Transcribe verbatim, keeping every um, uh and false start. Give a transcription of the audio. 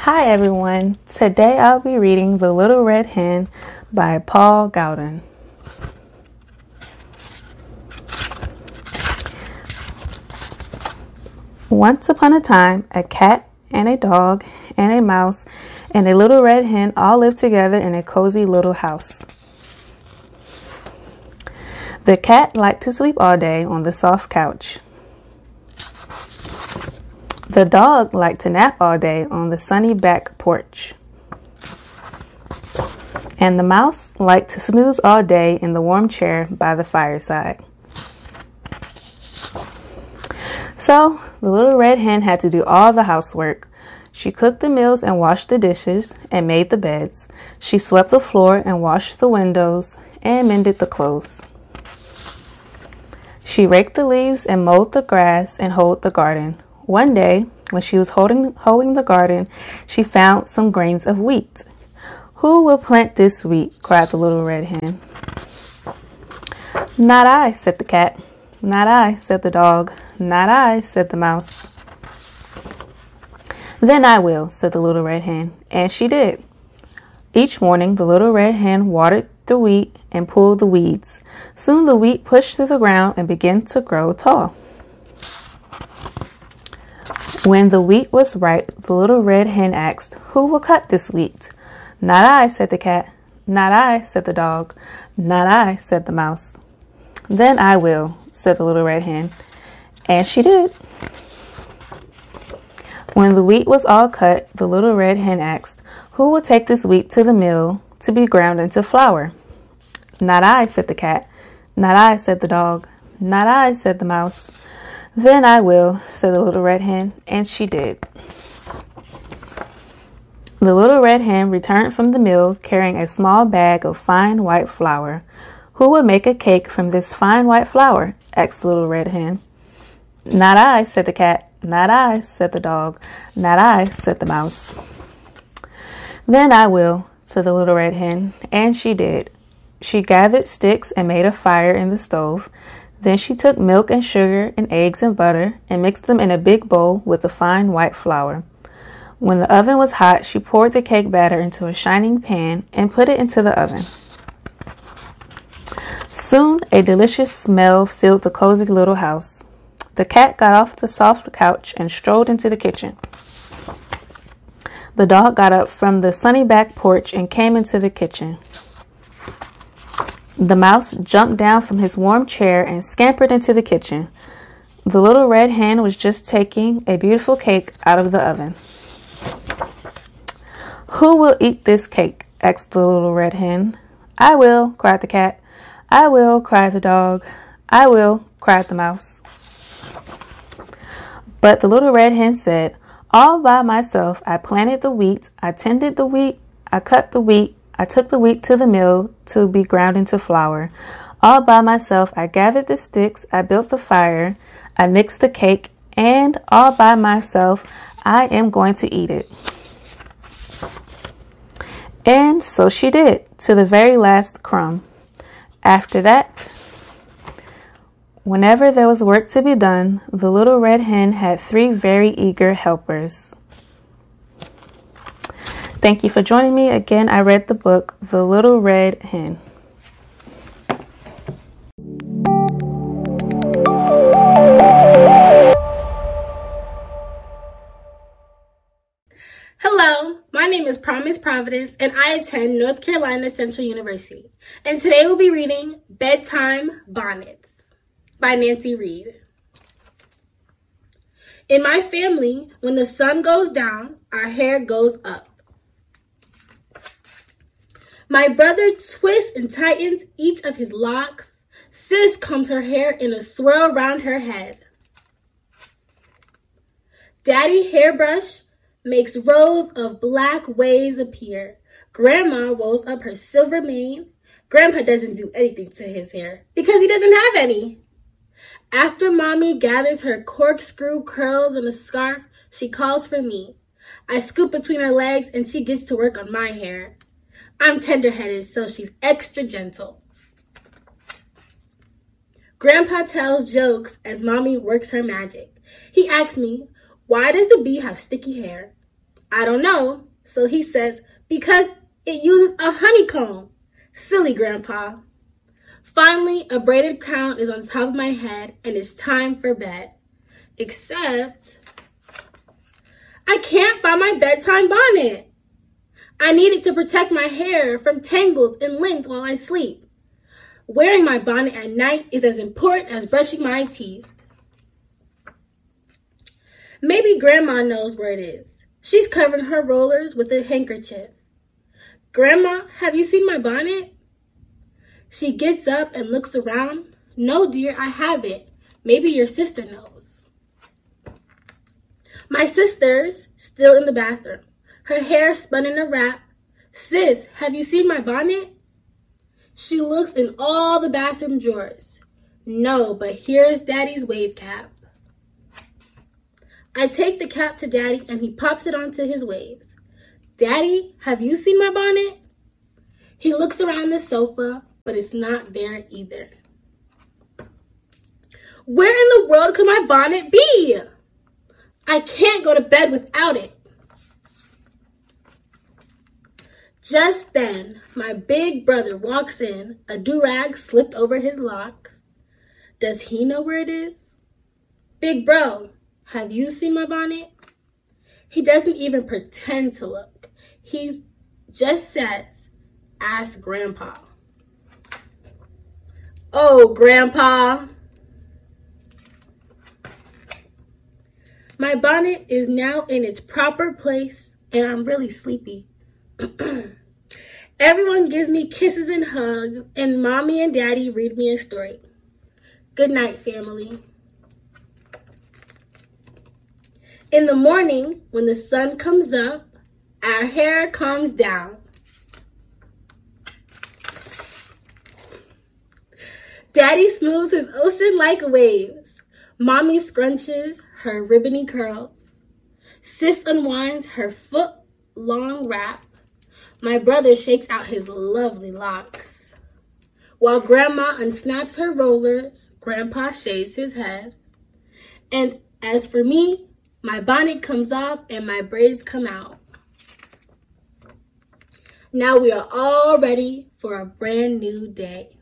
Hi everyone, today I'll be reading The Little Red Hen by Paul Gauguin. Once upon a time, a cat and a dog and a mouse and a little red hen all lived together in a cozy little house. The cat liked to sleep all day on the soft couch. The dog liked to nap all day on the sunny back porch. And the mouse liked to snooze all day in the warm chair by the fireside. So, the little red hen had to do all the housework. She cooked the meals and washed the dishes and made the beds. She swept the floor and washed the windows and mended the clothes. She raked the leaves and mowed the grass and hoed the garden. One day, when she was holding, hoeing the garden, she found some grains of wheat. "Who will plant this wheat?" cried the little red hen. "Not I," said the cat. "Not I," said the dog. "Not I," said the mouse. "Then I will," said the little red hen, and she did. Each morning, the little red hen watered the wheat and pulled the weeds. Soon the wheat pushed through the ground and began to grow tall. When the wheat was ripe, the little red hen asked, "Who will cut this wheat?" "Not I," said the cat. "Not I," said the dog. "Not I," said the mouse. "Then I will," said the little red hen, and she did. When the wheat was all cut, the little red hen asked, "Who will take this wheat to the mill to be ground into flour?" "Not I," said the cat. "Not I," said the dog. "Not I," said the mouse. "Then I will," said the little red hen, and she did. The little red hen returned from the mill carrying a small bag of fine white flour. "Who will make a cake from this fine white flour?" asked the little red hen. "Not I," said the cat. "Not I," said the dog. "Not I," said the mouse. "Then I will," said the little red hen, and she did. She gathered sticks and made a fire in the stove. Then she took milk and sugar and eggs and butter and mixed them in a big bowl with the fine white flour. When the oven was hot, she poured the cake batter into a shining pan and put it into the oven. Soon a delicious smell filled the cozy little house. The cat got off the soft couch and strolled into the kitchen. The dog got up from the sunny back porch and came into the kitchen. The mouse jumped down from his warm chair and scampered into the kitchen. The little red hen was just taking a beautiful cake out of the oven. "Who will eat this cake?" asked the little red hen. "I will," cried the cat. "I will," cried the dog. "I will," cried the mouse. But the little red hen said, "All by myself I planted the wheat, I tended the wheat, I cut the wheat, I took the wheat to the mill to be ground into flour. All by myself I gathered the sticks, I built the fire, I mixed the cake, and all by myself I am going to eat it." And so she did, to the very last crumb. After that, whenever there was work to be done, the little red hen had three very eager helpers. Thank you for joining me. Again, I read the book, The Little Red Hen. Hello, my name is Promise Providence, and I attend North Carolina Central University. And today we'll be reading Bedtime Bonnets by Nancy Reed. In my family, when the sun goes down, our hair goes up. My brother twists and tightens each of his locks. Sis combs her hair in a swirl around her head. Daddy hairbrush makes rows of black waves appear. Grandma rolls up her silver mane. Grandpa doesn't do anything to his hair because he doesn't have any. After Mommy gathers her corkscrew curls in a scarf, she calls for me. I scoop between her legs and she gets to work on my hair. I'm tender-headed, so she's extra gentle. Grandpa tells jokes as Mommy works her magic. He asks me, "Why does the bee have sticky hair?" I don't know. So he says, because it uses a honeycomb. Silly Grandpa. Finally, a braided crown is on top of my head and it's time for bed. Except, I can't find my bedtime bonnet. I need it to protect my hair from tangles and lint while I sleep. Wearing my bonnet at night is as important as brushing my teeth. Maybe Grandma knows where it is. She's covering her rollers with a handkerchief. Grandma, have you seen my bonnet? She gets up and looks around. No, dear, I haven't. Maybe your sister knows. My sister's still in the bathroom. Her hair spun in a wrap. Sis, have you seen my bonnet? She looks in all the bathroom drawers. No, but here's Daddy's wave cap. I take the cap to Daddy and he pops it onto his waves. Daddy, have you seen my bonnet? He looks around the sofa, but it's not there either. Where in the world could my bonnet be? I can't go to bed without it. Just then, my big brother walks in, a do-rag slipped over his locks. Does he know where it is? Big bro, have you seen my bonnet? He doesn't even pretend to look. He just says, ask Grandpa. Oh, Grandpa. My bonnet is now in its proper place, and I'm really sleepy. Everyone gives me kisses and hugs, and Mommy and Daddy read me a story. Good night, family. In the morning, when the sun comes up, our hair calms down. Daddy smooths his ocean-like waves. Mommy scrunches her ribbony curls. Sis unwinds her foot-long wrap. My brother shakes out his lovely locks. While Grandma unsnaps her rollers, Grandpa shaves his head. And as for me, my bonnet comes off and my braids come out. Now we are all ready for a brand new day.